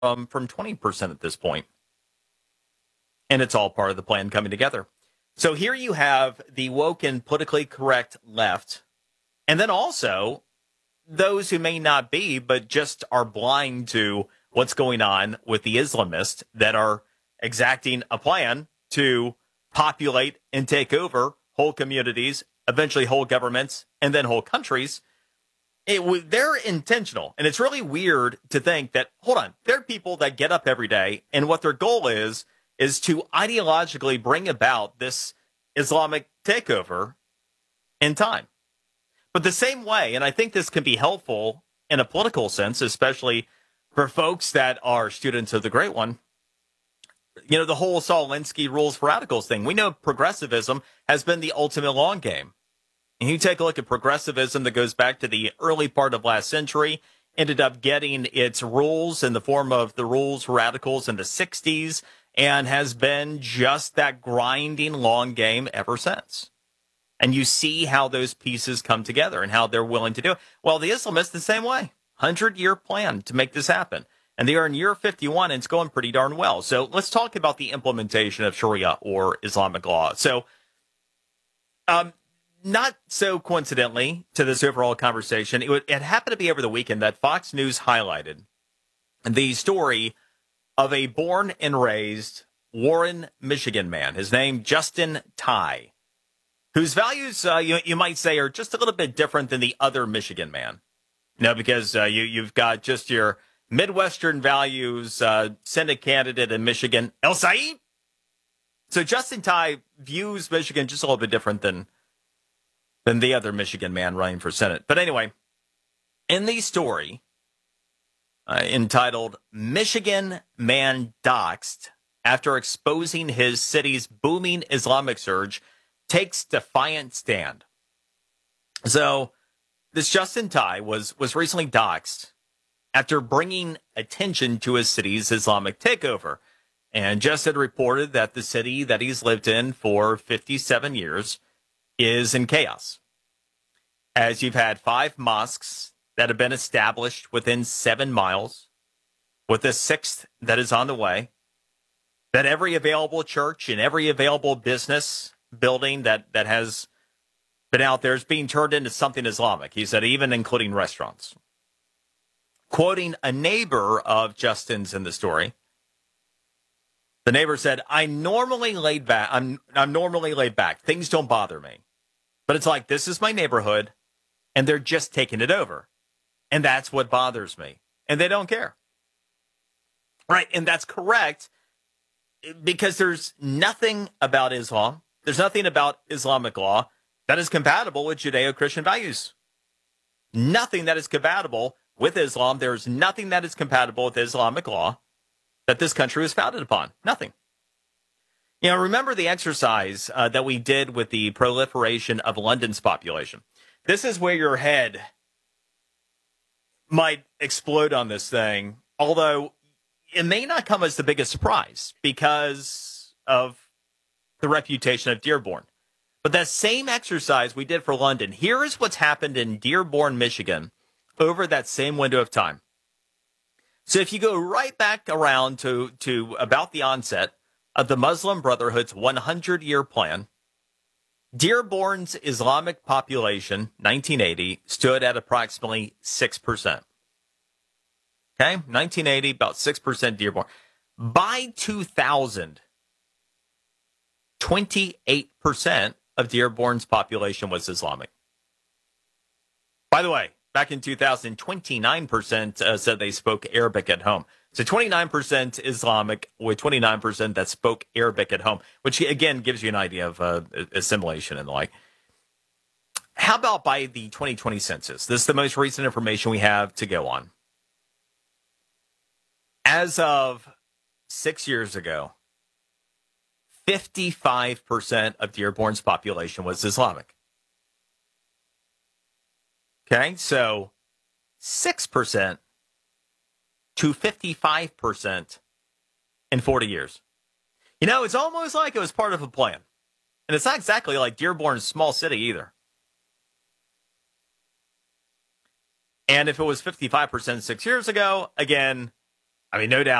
from 20% at this point. And it's all part of the plan coming together. So here you have the woke and politically correct left, and then also those who may not be, but just are blind to what's going on with the Islamists that are exacting a plan to populate and take over whole communities, eventually whole governments, and then whole countries. They're intentional. And it's really weird to think that, hold on, there are people that get up every day and what their goal is to ideologically bring about this Islamic takeover in time. But the same way, and I think this can be helpful in a political sense, especially for folks that are students of the Great One, the whole Saul Alinsky rules for radicals thing. We know progressivism has been the ultimate long game. And you take a look at progressivism that goes back to the early part of last century, ended up getting its rules in the form of the rules for radicals in the 60s, and has been just that grinding long game ever since. And you see how those pieces come together and how they're willing to do it. Well, the Islamists the same way. 100-year plan to make this happen. And they are in year 51, and it's going pretty darn well. So let's talk about the implementation of Sharia or Islamic law. So, not so coincidentally to this overall conversation, it happened to be over the weekend that Fox News highlighted the story of a born and raised Warren, Michigan man. His name, Justin Tye, whose values, you might say, are just a little bit different than the other Michigan man. Because you've got just your Midwestern values, Senate candidate in Michigan, El Said. So Justin Tye views Michigan just a little bit different than the other Michigan man running for Senate. But anyway, in the story entitled Michigan Man Doxxed After Exposing His City's Booming Islamic Surge, Takes Defiant Stand. So this Justin Tye was recently doxxed after bringing attention to his city's Islamic takeover. And just had reported that the city that he's lived in for 57 years is in chaos, as you've had 5 mosques that have been established within 7 miles, with a 6th that is on the way, that every available church and every available business building that has been out there is being turned into something Islamic. He said, even including restaurants. Quoting a neighbor of Justin's in the story, the neighbor said, I'm normally laid back. Things don't bother me. But it's like, this is my neighborhood, and they're just taking it over. And that's what bothers me. And they don't care. Right, and that's correct, because there's nothing about Islam, there's nothing about Islamic law that is compatible with Judeo-Christian values. Nothing that is compatible with Islam. There's nothing that is compatible with Islamic law that this country was founded upon. Nothing. Remember the exercise that we did with the proliferation of London's population. This is where your head might explode on this thing, although it may not come as the biggest surprise because of the reputation of Dearborn. But that same exercise we did for London, here is what's happened in Dearborn, Michigan, over that same window of time. So if you go right back around to about the onset of the Muslim Brotherhood's 100-year plan, Dearborn's Islamic population, 1980, stood at approximately 6%. Okay, 1980, about 6% Dearborn. By 2000, 28% of Dearborn's population was Islamic. By the way, back in 2000, 29% said they spoke Arabic at home. So 29% Islamic with 29% that spoke Arabic at home, which again gives you an idea of assimilation and the like. How about by the 2020 census? This is the most recent information we have to go on. As of 6 years ago, 55% of Dearborn's population was Islamic. Okay, so 6% to 55% in 40 years. It's almost like it was part of a plan. And it's not exactly like Dearborn's a small city either. And if it was 55% 6 years ago, again, I mean, no doubt.